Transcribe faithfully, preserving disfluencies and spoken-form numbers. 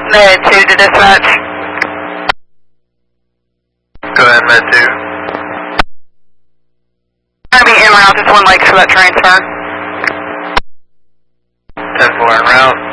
Med two to dispatch. Go ahead, Med two. I'm going to be in my office one Lakes for that transfer. ten four en route.